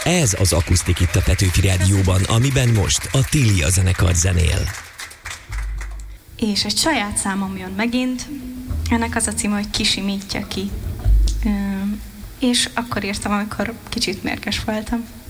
Ez az Akusztik itt a Petőfi Rádióban, amiben most a Tilia zenekar zenél. És egy saját számom jön megint, ennek az a címe, hogy Kisimítja ki. És akkor írtam, amikor kicsit mérges voltam.